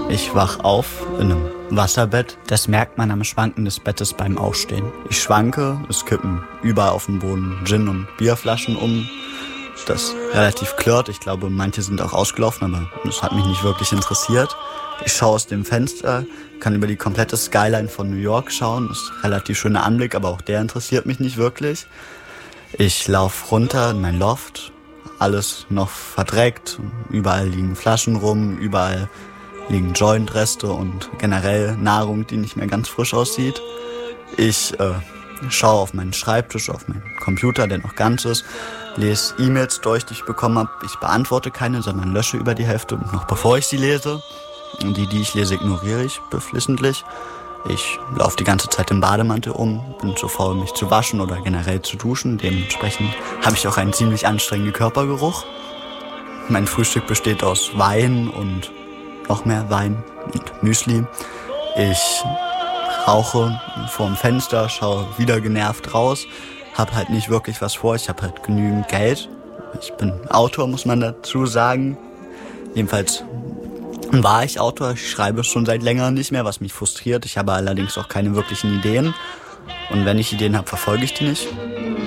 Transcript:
Ich wach auf in einem Wasserbett. Das merkt man am Schwanken des Bettes beim Aufstehen. Ich schwanke, es kippen überall auf dem Boden Gin- und Bierflaschen um. Das relativ klirrt. Ich glaube, manche sind auch ausgelaufen, aber das hat mich nicht wirklich interessiert. Ich schaue aus dem Fenster, kann über die komplette Skyline von New York schauen. Das ist ein relativ schöner Anblick, aber auch der interessiert mich nicht wirklich. Ich laufe runter in mein Loft. Alles noch verdreckt. Überall liegen Flaschen rum, überall liegen Jointreste und generell Nahrung, die nicht mehr ganz frisch aussieht. Ich schaue auf meinen Schreibtisch, auf meinen Computer, der noch ganz ist, lese E-Mails durch, die ich bekommen habe. Ich beantworte keine, sondern lösche über die Hälfte, noch bevor ich sie lese. Und die ich lese, ignoriere ich beflissentlich. Ich laufe die ganze Zeit im Bademantel bin zu faul, mich zu waschen oder generell zu duschen. Dementsprechend habe ich auch einen ziemlich anstrengenden Körpergeruch. Mein Frühstück besteht aus Wein und noch mehr Wein und Müsli. Ich rauche vorm Fenster, schaue wieder genervt raus, habe halt nicht wirklich was vor. Ich habe halt genügend Geld. Ich bin Autor, muss man dazu sagen. Jedenfalls war ich Autor. Ich schreibe schon seit längerem nicht mehr, was mich frustriert. Ich habe allerdings auch keine wirklichen Ideen. Und wenn ich Ideen habe, verfolge ich die nicht.